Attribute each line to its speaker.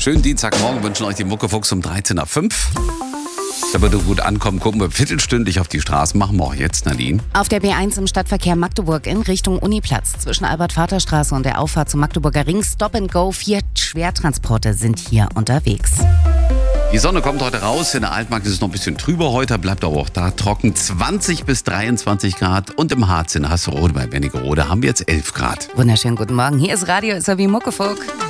Speaker 1: Schönen Dienstagmorgen wünschen euch die Muckefuchs um 13.05 Uhr. Damit du gut ankommen, gucken wir viertelstündlich auf die Straßen. Machen wir auch jetzt, Nadine.
Speaker 2: Auf der B1 im Stadtverkehr Magdeburg in Richtung Uniplatz zwischen Albert-Vater-Straße und der Auffahrt zum Magdeburger Ring Stop and Go. 4 Schwertransporte sind hier unterwegs.
Speaker 1: Die Sonne kommt heute raus. In der Altmark ist es noch ein bisschen trüber heute, bleibt aber auch da trocken. 20 bis 23 Grad. Und im Harz in Hasserode bei Wernigerode haben wir jetzt 11 Grad.
Speaker 2: Wunderschönen guten Morgen. Hier ist Radio SRW Muckefuck.